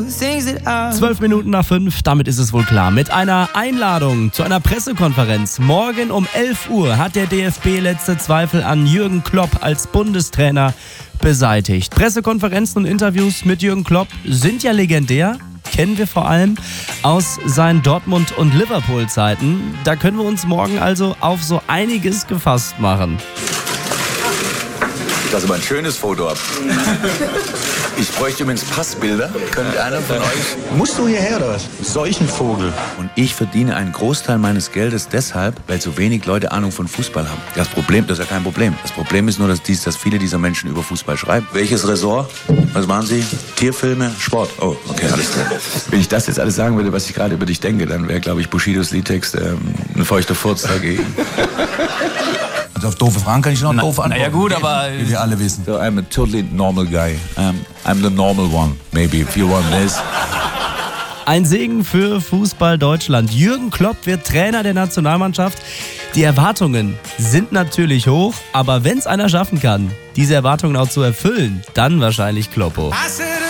5:12, damit ist es wohl klar. Mit einer Einladung zu einer Pressekonferenz. Morgen um 11 Uhr hat der DFB letzte Zweifel an Jürgen Klopp als Bundestrainer beseitigt. Pressekonferenzen und Interviews mit Jürgen Klopp sind ja legendär. Kennen wir vor allem aus seinen Dortmund- und Liverpool-Zeiten. Da können wir uns morgen also auf so einiges gefasst machen. Das ist aber ein schönes Foto ab. Ich bräuchte übrigens Passbilder. Könnte einer von euch... Musst du hierher oder was? Solchen Vogel. Und ich verdiene einen Großteil meines Geldes deshalb, weil so wenig Leute Ahnung von Fußball haben. Das ist ja kein Problem. Das Problem ist nur, dass viele dieser Menschen über Fußball schreiben. Welches Ressort? Was machen Sie? Tierfilme? Sport? Oh, okay, alles klar. Wenn ich das jetzt alles sagen würde, was ich gerade über dich denke, dann wäre, glaube ich, Bushidos Liedtext ein feuchter Furz dagegen. Also auf doofe Fragen kann ich noch doof antworten. Ja gut, aber... Wie wir alle wissen. So, I'm a totally normal guy. I'm the normal one, maybe, if you want this. Ein Segen für Fußball Deutschland. Jürgen Klopp wird Trainer der Nationalmannschaft. Die Erwartungen sind natürlich hoch, aber wenn es einer schaffen kann, diese Erwartungen auch zu erfüllen, dann wahrscheinlich Kloppo.